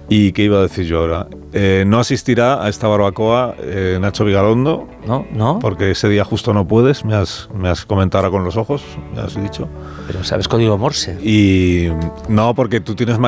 ¿Y qué iba a decir yo ahora? No asistirá a esta barbacoa Nacho Vigalondo. ¿No? Porque ese día justo no puedes, me has comentado ahora con los ojos, me has dicho. Pero sabes código Morse. Y no, porque tú tienes